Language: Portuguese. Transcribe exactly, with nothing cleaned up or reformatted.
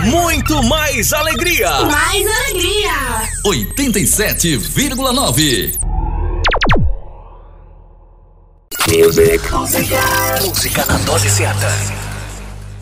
muito mais alegria. Mais alegria. oitenta e sete vírgula nove. Música. Música na dose certa.